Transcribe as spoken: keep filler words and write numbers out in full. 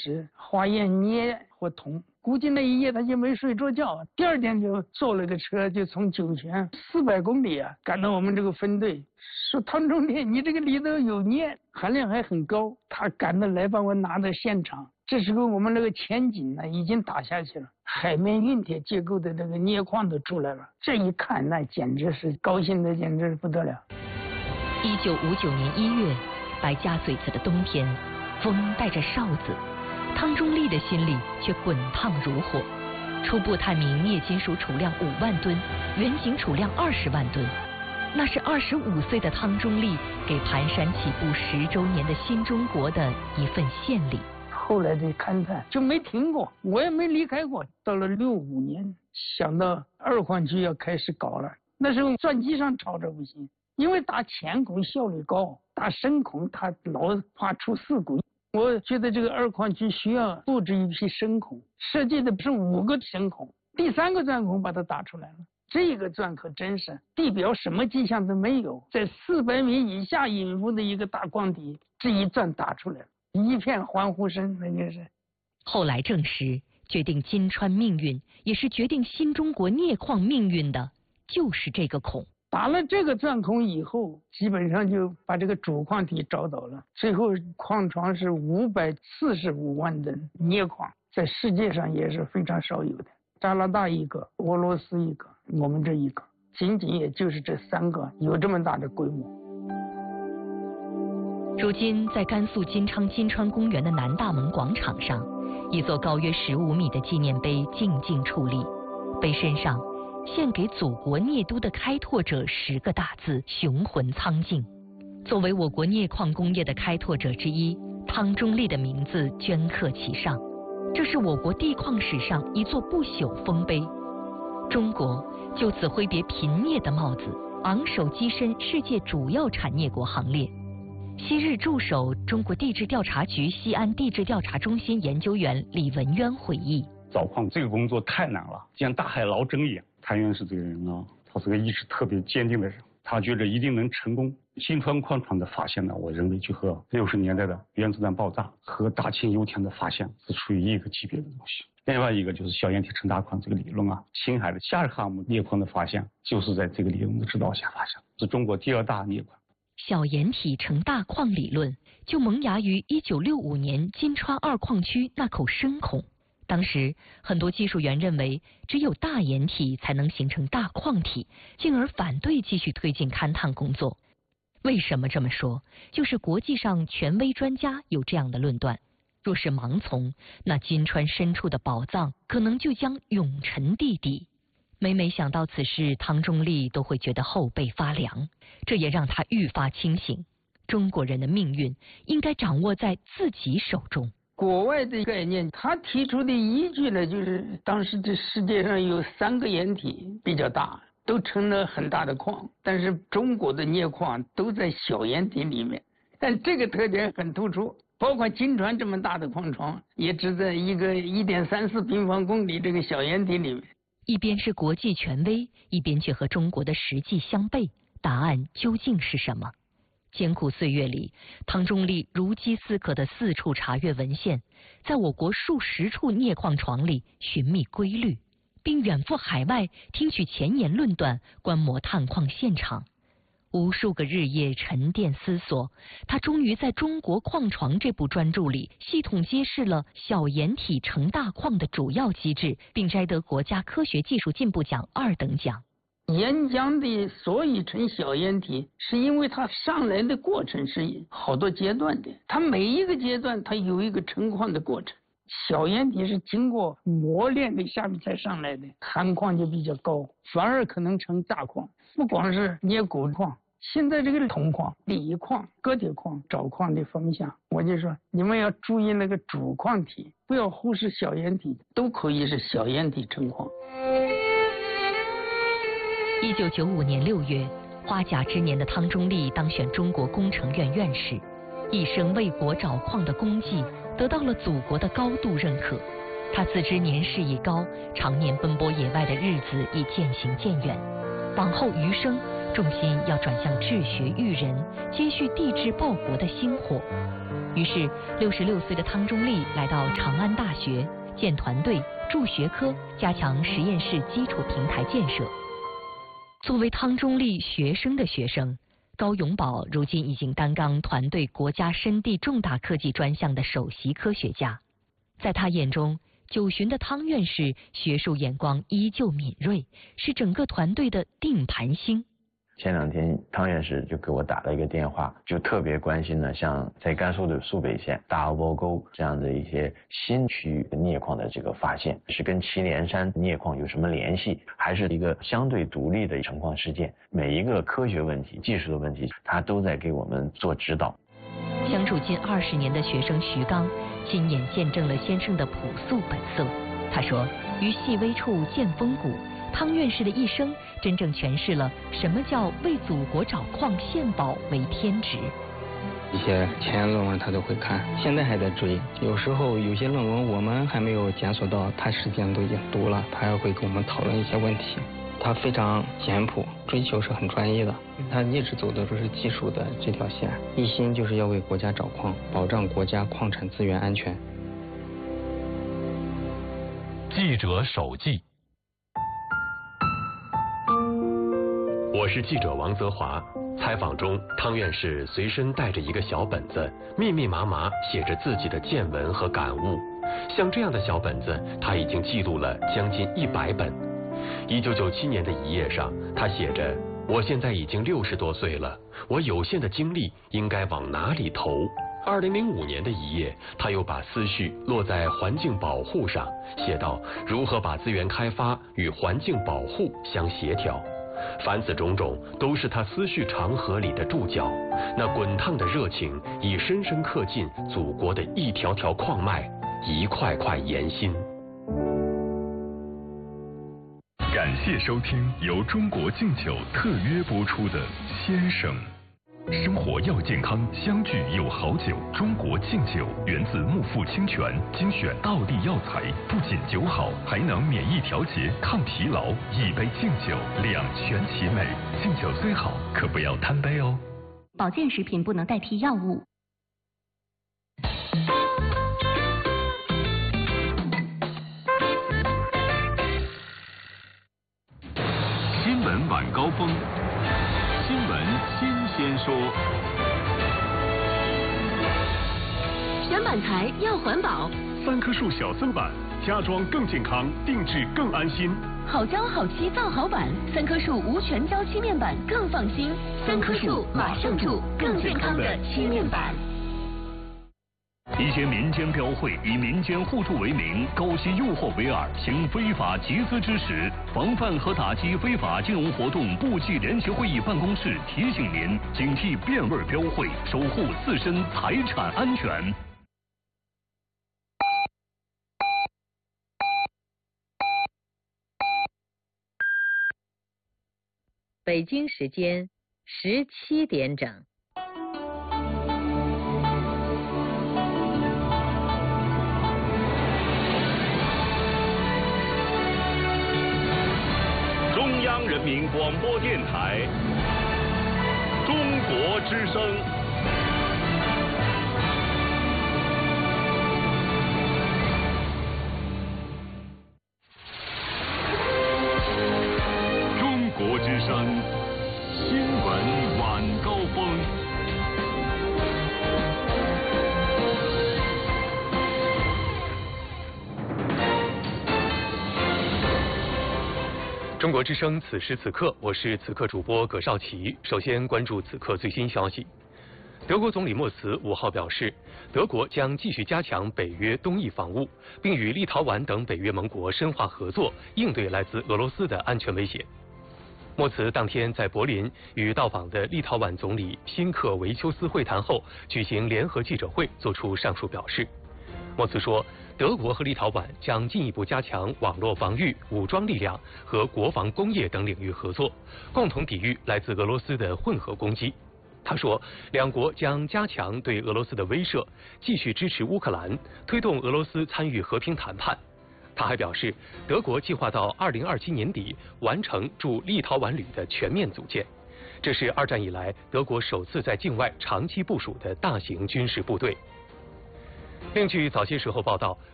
始化验镍和铜。估计那一夜他就没睡着觉，第二天就坐了个车，就从酒泉四百公里啊赶到我们这个分队，说汤中烈，你这个里头有镍，含量还很高。他赶到来把我拿到现场，这时候我们那个前景呢已经打下去了，海绵运铁结构的那个镍矿都出来了。这一看，那简直是高兴的简直是不得了。 一九五九年一月，白家嘴子的冬天，风带着哨子。汤中立的心里却滚烫如火。初步探明镍金属储量五万吨，原井储量二十万吨。那是二十五岁的汤中立给盘山起步十周年的新中国的一份献礼。 后来的勘探就没停过，我也没离开过。到了六五年，想到二矿区要开始搞了，那时候钻机上吵着不行，因为打浅孔效率高，打深孔它老怕出事故。我觉得这个二矿区需要布置一批深孔，设计的是五个深孔，第三个钻孔把它打出来了。这个钻可真是地表什么迹象都没有，在四百米以下隐伏的一个大矿体，这一钻打出来了，一片欢呼声，那就是。 后来证实，决定金川命运，也是决定新中国镍矿命运的，就是这个孔。 打了这个钻孔以后，基本上就把这个主矿体找到了。最后矿床是五百四十五万吨镍矿，在世界上也是非常少有的。加拿大一个，俄罗斯一个，我们这一个，仅仅也就是这三个有这么大的规模。 如今，在甘肃金昌金川公园的南大门广场上，一座高约十五米的纪念碑静静矗立，碑身上献给祖国镍都的开拓者十个大字，雄浑苍劲。作为我国镍矿工业的开拓者之一，汤中立的名字镌刻其上。这是我国地矿史上一座不朽丰碑。中国就此挥别贫镍的帽子，昂首跻身世界主要产镍国行列。昔日驻守中国地质调查局西安地质调查中心研究员李文渊回忆： 找矿这个工作太难了，像大海捞针一样。谭院士这个人啊，他是个意志特别坚定的人，他觉得一定能成功。新川矿床的发现呢，我认为就和六十年代的原子弹爆炸和大庆油田的发现是处于一个级别的东西。另外一个就是小岩体成大矿这个理论啊，青海的夏日哈姆镍矿的发现就是在这个理论的指导下发现，是中国第二大镍矿。 小岩体成大矿理论就萌芽于一九六五年金川二矿区那口深孔。当时很多技术员认为只有大岩体才能形成大矿体，进而反对继续推进勘探工作。为什么这么说？就是国际上权威专家有这样的论断，若是盲从，那金川深处的宝藏可能就将永沉地底。每每想到此事，汤中立都会觉得后背发凉，这也让他愈发清醒，中国人的命运应该掌握在自己手中。 国外的概念，他提出的依据呢，就是当时这世界上有三个岩体比较大，都成了很大的矿，但是中国的镍矿都在小岩体里面，但这个特点很突出。包括金川这么大的矿床，也只在一个一点三四平方公里这个小岩体里面。 一边是国际权威，一边却和中国的实际相悖，答案究竟是什么？艰苦岁月里，汤中立如饥似渴地四处查阅文献，在我国数十处镍矿床里寻觅规律，并远赴海外听取前沿论断，观摩探矿现场。无数个日夜沉淀思索，他终于在《中国矿床》这部专著里系统揭示了小岩体成大矿的主要机制，并摘得国家科学技术进步奖二等奖。 岩浆的所以成小岩体，是因为它上来的过程是好多阶段的，它每一个阶段它有一个成矿的过程。小岩体是经过磨练的下面才上来的，含矿就比较高，反而可能成大矿。不光是镍钴矿，现在这个铜矿、锂矿、铬铁矿找矿的方向，我就说你们要注意那个主矿体，不要忽视小岩体，都可以是小岩体成矿。 一九九五年六月，花甲之年的汤中立当选中国工程院院士，一生为国找矿的功绩得到了祖国的高度认可。他自知年事已高，常年奔波野外的日子已渐行渐远，往后余生重心要转向治学育人，接续帝制报国的薪火。于是，六十六岁的汤中立来到长安大学，建团队、筑学科，加强实验室基础平台建设。作为汤中立学生的学生，高永宝如今已经担纲团队国家深地重大科技专项的首席科学家。在他眼中，九旬的汤院士学术眼光依旧敏锐，是整个团队的定盘星。 前两天汤院士就给我打了一个电话，就特别关心呢，像在甘肃的肃北县大窝沟这样的一些新区域的镍矿的这个发现，是跟祁连山镍矿有什么联系，还是一个相对独立的成矿事件？每一个科学问题、技术的问题，他都在给我们做指导。 相处近二十年的学生徐刚，亲眼见证了先生的朴素本色。他说：“于细微处见风骨。”汤院士的一生真正诠释了什么叫为祖国找矿献宝为天职。 一些前沿论文他都会看，现在还在追。有时候有些论文我们还没有检索到，他实际上都已经读了，他还会跟我们讨论一些问题。他非常简朴，追求是很专业的，他一直走的都是技术的这条线，一心就是要为国家找矿，保障国家矿产资源安全。 记者手记。我是记者王泽华。采访中，汤院士随身带着一个小本子，密密麻麻写着自己的见闻和感悟。像这样的小本子，他已经记录了将近一百本。一九九七年的一页上，他写着：“我现在已经六十多岁了，我有限的精力应该往哪里投？”二零零五年的一页，他又把思绪落在环境保护上，写道：“如何把资源开发与环境保护相协调？”凡此种种，都是他思绪长河里的注脚。那滚烫的热情，已深深刻进祖国的一条条矿脉，一块块岩心。 感谢收听由中国敬酒特约播出的《先生》。生活要健康，相聚有好酒。中国敬酒源自木富清泉，精选道地药材，不仅酒好，还能免疫调节、抗疲劳。一杯敬酒，两全其美。敬酒虽好，可不要贪杯哦。 保健食品不能代替药物。 新闻晚高峰。新闻新鲜说， 选板材要环保， 三棵树小色板，家装更健康，定制更安心。 好胶好漆造好板，三棵树无全胶漆面板更放心。三棵树马上筑更健康的漆面板。 一些民间标会以民间互助为名，高息诱惑为饵，行非法集资之实。防范和打击非法金融活动部际联席会议办公室提醒您，警惕变味标会，守护自身财产安全。 北京时间十七点整。 中央人民广播电台，中国之声。中国之声新闻晚高峰。 中国之声，此时此刻，我是此刻主播葛少奇。首先关注此刻最新消息。德国总理默茨五号表示，德国将继续加强北约东翼防务，并与立陶宛等北约盟国深化合作，应对来自俄罗斯的安全威胁。默茨当天在柏林与到访的立陶宛总理辛克维丘斯会谈后，举行联合记者会，作出上述表示。默茨说，德国和立陶宛将进一步加强网络防御、武装力量和国防工业等领域合作，共同抵御来自俄罗斯的混合攻击。他说，两国将加强对俄罗斯的威慑，继续支持乌克兰，推动俄罗斯参与和平谈判。他还表示，德国计划到二零二七年底完成驻立陶宛旅的全面组建， 这是二战以来德国首次在境外长期部署的大型军事部队。另据早些时候报道，